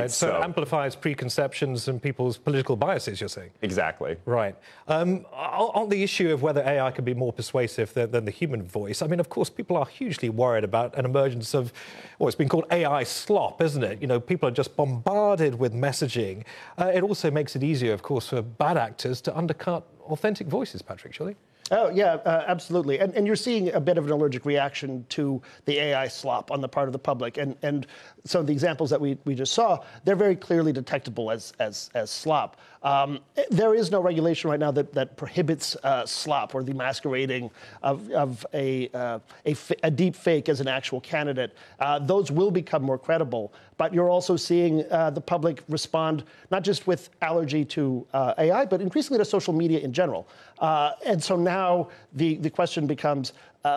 Right, so it amplifies preconceptions and people's political biases, you're saying? Exactly. Right. On the issue of whether AI can be more persuasive than the human voice, I mean, of course, people are hugely worried about an emergence of what's been called AI slop, isn't it? You know, people are just bombarded with messaging. It also makes it easier, of course, for bad actors to undercut authentic voices, Patrick, surely? Oh, yeah, absolutely. And you're seeing a bit of an allergic reaction to the AI slop on the part of the public. And some of the examples that we just saw, they're very clearly detectable as slop. There is no regulation right now that prohibits slop or the masquerading of a deep fake as an actual candidate. Those will become more credible. But you're also seeing the public respond not just with allergy to AI, but increasingly to social media in general. And so now the question becomes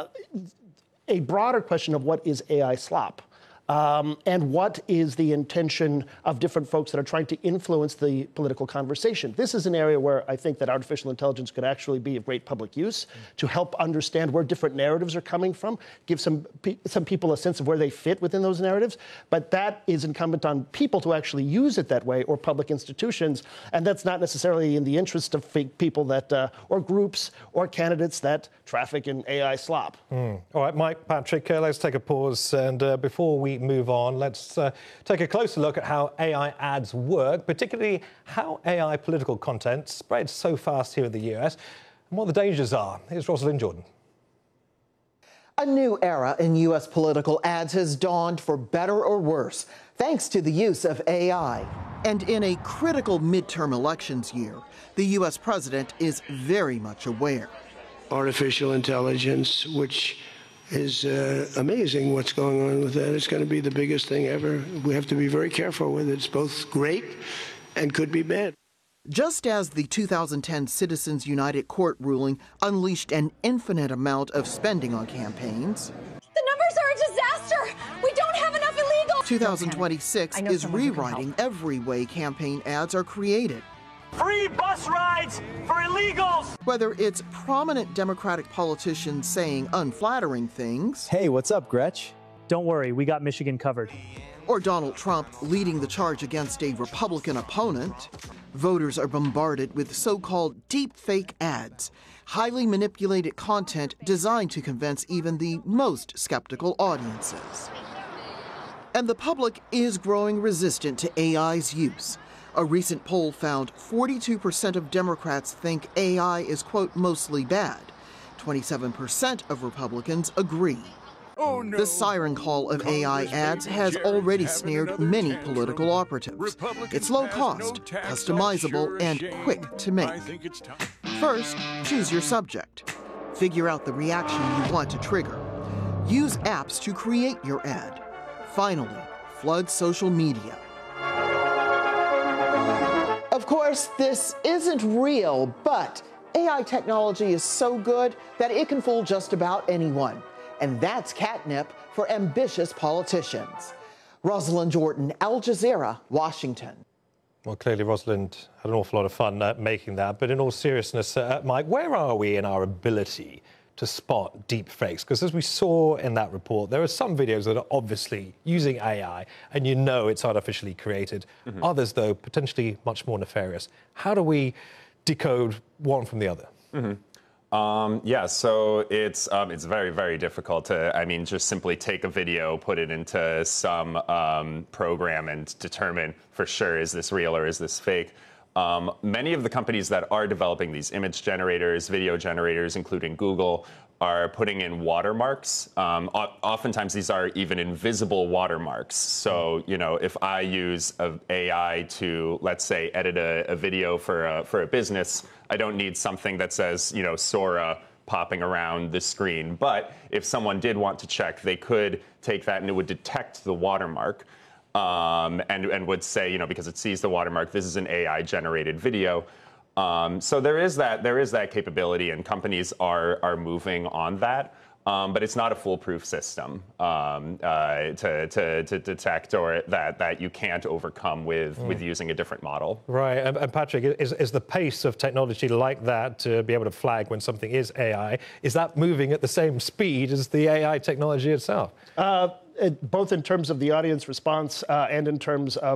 a broader question of what is AI slop? And what is the intention of different folks that are trying to influence the political conversation? This is an area where I think that artificial intelligence could actually be of great public use to help understand where different narratives are coming from, give some people a sense of where they fit within those narratives. But that is incumbent on people to actually use it that way, or public institutions. And that's not necessarily in the interest of fake people that, or groups or candidates that traffic in AI slop. All right, Mike, Patrick, let's take a pause. And before we move on, let's take a closer look at how AI ads work, particularly how AI political content spreads so fast here in the US and what the dangers are. Here's Rosalind Jordan. A new era in U.S. political ads has dawned, for better or worse, thanks to the use of AI. And in a critical midterm elections year, the U.S. president is very much aware. Artificial intelligence, which is amazing what's going on with that. It's going to be the biggest thing ever. We have to be very careful with it. It's both great and could be bad. Just as the 2010 Citizens United Court ruling unleashed an infinite amount of spending on campaigns, the numbers are a disaster. We don't have enough illegals. 2026 is rewriting every way campaign ads are created. Free bus rides for illegals! Whether it's prominent Democratic politicians saying unflattering things, "Hey, what's up, Gretch? Don't worry, we got Michigan covered." Or Donald Trump leading the charge against a Republican opponent, voters are bombarded with so-called deepfake ads, highly manipulated content designed to convince even the most skeptical audiences. And the public is growing resistant to AI's use. A recent poll found 42% of Democrats think AI is, quote, mostly bad. 27% of Republicans agree. Oh, no. The siren call of AI ads has already snared many political operatives. It's low cost, customizable, and quick to make. First, choose your subject. Figure out the reaction you want to trigger. Use apps to create your ad. Finally, flood social media. Of course, this isn't real, but AI technology is so good that it can fool just about anyone. And that's catnip for ambitious politicians. Rosalind Jordan, Al Jazeera, Washington. Well, clearly, Rosalind had an awful lot of fun making that. But in all seriousness, Mike, where are we in our ability to spot deep fakes? Because as we saw in that report, there are some videos that are obviously using AI, and you know it's artificially created. Others, though, potentially much more nefarious. How do we decode one from the other? Yeah, so it's very, very difficult to, I mean, just simply take a video, put it into some program and determine for sure, is this real or is this fake? Many of the companies that are developing these image generators, video generators, including Google, are putting in watermarks. Oftentimes these are even invisible watermarks. So, you know, if I use AI to, let's say, edit a video for a business, I don't need something that says, you know, Sora popping around the screen. But if someone did want to check, they could take that and it would detect the watermark. And would say, you know, because it sees the watermark, this is an AI-generated video. So there is that capability, and companies are moving on that. But it's not a foolproof system to detect, or that you can't overcome with using a different model. Right. And Patrick, is the pace of technology like that to be able to flag when something is AI, is that moving at the same speed as the AI technology itself? Both in terms of the audience response and in terms of